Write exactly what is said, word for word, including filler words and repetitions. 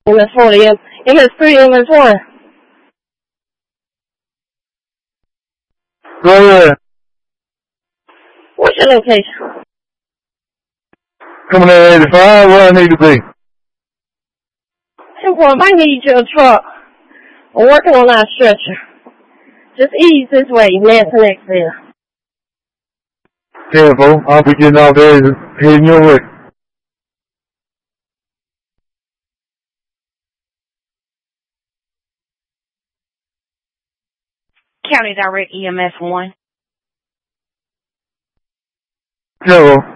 M S four to M S three, M S one. Go ahead. What's your location? Coming at eighty-five, where I need to be. ten four, if I need your truck, I'm working on that stretcher. Just ease this way, Nancy Nextville. ten four, I'll be getting out there and heading your way. County Direct E M S one. Hello.